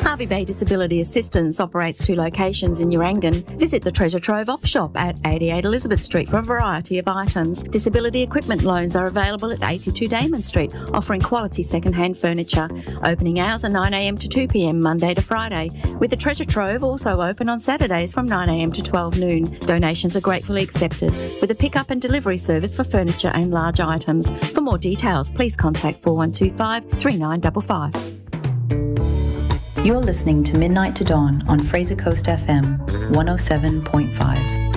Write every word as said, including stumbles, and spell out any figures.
Hervey Bay Disability Assistance operates two locations in Urangan. Visit the Treasure Trove op shop at eighty-eight Elizabeth Street for a variety of items. Disability equipment loans are available at eighty-two Damon Street, offering quality second-hand furniture. Opening hours are nine a m to two p m Monday to Friday, with the Treasure Trove also open on Saturdays from nine a m to twelve noon. Donations are gratefully accepted, with a pick-up and delivery service for furniture and large items. For more details, please contact four one two five, three nine five five. You're listening to Midnight to Dawn on Fraser Coast F M one oh seven point five.